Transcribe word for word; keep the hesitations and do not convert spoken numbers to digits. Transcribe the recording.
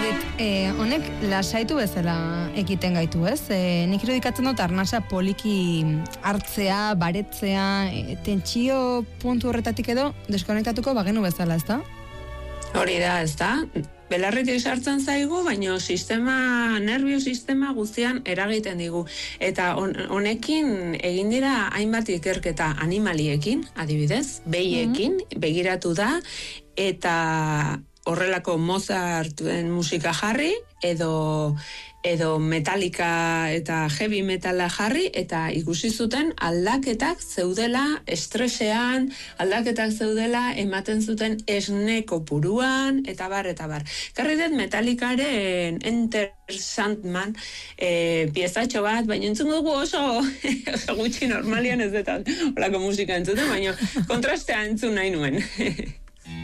Judith, eh, honek lasaitu bezala ekiten gaitu, ez? Eh, nik irudikatzen dut arnasa poliki hartzea, baretzea, eh, tentsio puntu horretatik edo deskonektatuko bagenu bezala, ez da? Hori da, ez da? Belarritik sartzen zaigu, baina sistema, nervio sistema guztian eragiten digu. Eta on, honekin egin dira hainbat ikerketa animaliekin, adibidez, behiekin, mm-hmm. begiratu da, eta horrelako Mozarten musika jarri, edo, edo metalika eta heavy metala jarri, eta ikusi zuten aldaketak zeudela estresean, aldaketak zeudela ematen zuten esne kopuruan, eta bar, eta bar. Karri dut metalikaren Enter Sandman e, piezatxo bat, baina entzun dugu oso, oso gutxi normalian ez dut, holako musika entzuten, baina kontrastea entzun nahi nuen.